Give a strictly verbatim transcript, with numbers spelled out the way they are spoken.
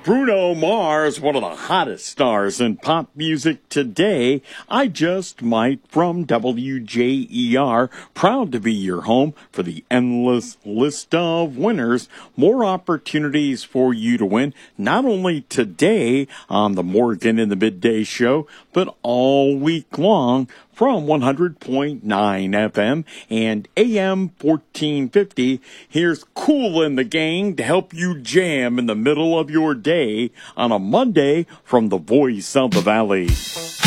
Bruno Mars, one of the hottest stars in pop music today. I Just Might from W J E R. Proud to be your home for the endless list of winners. More opportunities for you to win, not only today on the Morgan in the Midday Show, but all week long from one hundred point nine F M and A M fourteen fifty. Here's Kool and the Gang to help you jam in the middle of your day on a Monday from the Voice of the Valley.